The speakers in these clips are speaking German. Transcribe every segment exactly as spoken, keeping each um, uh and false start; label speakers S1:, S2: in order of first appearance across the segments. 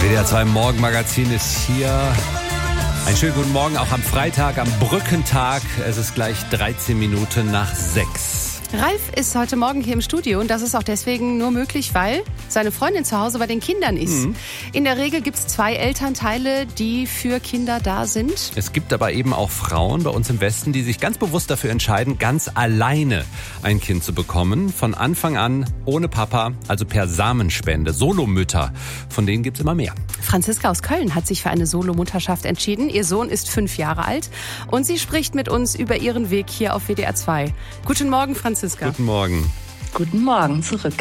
S1: W D R zwei Morgenmagazin ist hier. Einen schönen guten Morgen, auch am Freitag, am Brückentag. Es ist gleich dreizehn Minuten nach sechs.
S2: Ralf ist heute Morgen hier im Studio und das ist auch deswegen nur möglich, weil seine Freundin zu Hause bei den Kindern ist. Mhm. In der Regel gibt es zwei Elternteile, die für Kinder da sind.
S1: Es gibt aber eben auch Frauen bei uns im Westen, die sich ganz bewusst dafür entscheiden, ganz alleine ein Kind zu bekommen. Von Anfang an ohne Papa, also per Samenspende. Solomütter, von denen gibt es immer mehr.
S2: Franziska aus Köln hat sich für eine Solomutterschaft entschieden. Ihr Sohn ist fünf Jahre alt und sie spricht mit uns über ihren Weg hier auf W D R zwei. Guten Morgen, Franziska.
S1: Guten Morgen.
S3: Guten Morgen zurück.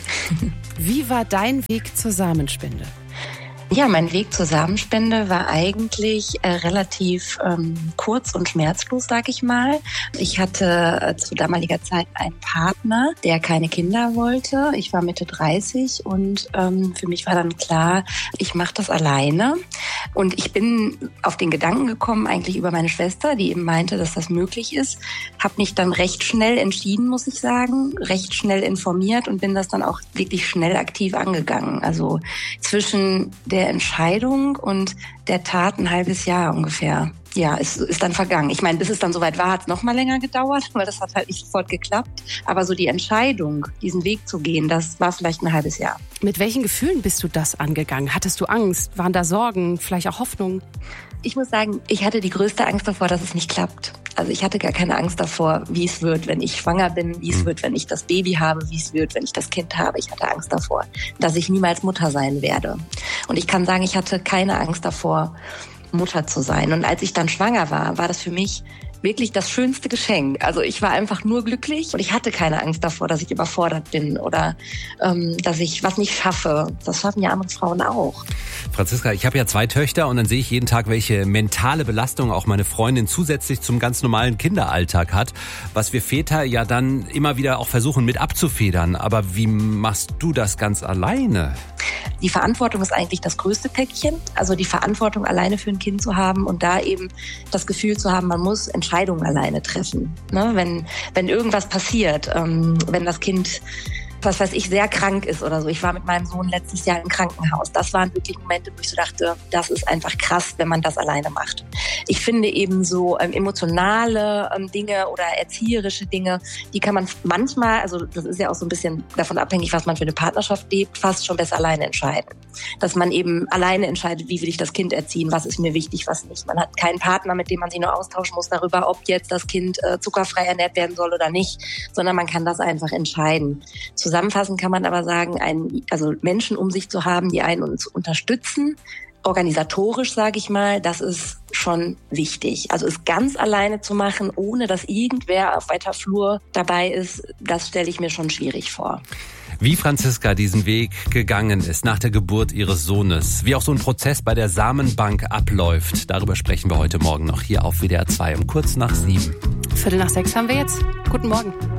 S2: Wie war dein Weg zur Samenspende?
S3: Ja, mein Weg zur Samenspende war eigentlich äh, relativ ähm, kurz und schmerzlos, sag ich mal. Ich hatte äh, zu damaliger Zeit einen Partner, der keine Kinder wollte. Ich war Mitte dreißig und ähm, für mich war dann klar, ich mache das alleine. Und ich bin auf den Gedanken gekommen, eigentlich über meine Schwester, die eben meinte, dass das möglich ist. Habe mich dann recht schnell entschieden, muss ich sagen, recht schnell informiert und bin das dann auch wirklich schnell aktiv angegangen. Also zwischen der Entscheidung und der Tat ein halbes Jahr ungefähr. Ja, es ist dann vergangen. Ich meine, bis es dann soweit war, hat es noch mal länger gedauert, weil das hat halt nicht sofort geklappt. Aber so die Entscheidung, diesen Weg zu gehen, das war vielleicht ein halbes Jahr.
S2: Mit welchen Gefühlen bist du das angegangen? Hattest du Angst? Waren da Sorgen? Vielleicht auch Hoffnung?
S3: Ich muss sagen, ich hatte die größte Angst davor, dass es nicht klappt. Also ich hatte gar keine Angst davor, wie es wird, wenn ich schwanger bin, wie es wird, wenn ich das Baby habe, wie es wird, wenn ich das Kind habe. Ich hatte Angst davor, dass ich niemals Mutter sein werde. Und ich kann sagen, ich hatte keine Angst davor, Mutter zu sein. Und als ich dann schwanger war, war das für mich wirklich das schönste Geschenk. Also ich war einfach nur glücklich und ich hatte keine Angst davor, dass ich überfordert bin oder ähm, dass ich was nicht schaffe. Das schaffen ja andere Frauen auch.
S1: Franziska, ich habe ja zwei Töchter und dann sehe ich jeden Tag, welche mentale Belastung auch meine Freundin zusätzlich zum ganz normalen Kinderalltag hat, was wir Väter ja dann immer wieder auch versuchen mit abzufedern. Aber wie machst du das ganz alleine?
S3: Die Verantwortung ist eigentlich das größte Päckchen. Also die Verantwortung, alleine für ein Kind zu haben und da eben das Gefühl zu haben, man muss Entscheidungen alleine treffen. Ne? Wenn, wenn irgendwas passiert, ähm, wenn das Kind, was weiß ich, sehr krank ist oder so. Ich war mit meinem Sohn letztes Jahr im Krankenhaus. Das waren wirklich Momente, wo ich so dachte, das ist einfach krass, wenn man das alleine macht. Ich finde eben so ähm, emotionale ähm, Dinge oder erzieherische Dinge, die kann man manchmal, also das ist ja auch so ein bisschen davon abhängig, was man für eine Partnerschaft lebt, fast schon besser alleine entscheiden. Dass man eben alleine entscheidet, wie will ich das Kind erziehen, was ist mir wichtig, was nicht. Man hat keinen Partner, mit dem man sich nur austauschen muss darüber, ob jetzt das Kind äh, zuckerfrei ernährt werden soll oder nicht, sondern man kann das einfach entscheiden. Zusammenfassend kann man aber sagen, ein, also Menschen um sich zu haben, die einen uns unterstützen, organisatorisch, sage ich mal, das ist schon wichtig. Also es ganz alleine zu machen, ohne dass irgendwer auf weiter Flur dabei ist, das stelle ich mir schon schwierig vor.
S1: Wie Franziska diesen Weg gegangen ist nach der Geburt ihres Sohnes, wie auch so ein Prozess bei der Samenbank abläuft, darüber sprechen wir heute Morgen noch hier auf W D R zwei um kurz nach sieben.
S2: Viertel nach sechs haben wir jetzt. Guten Morgen.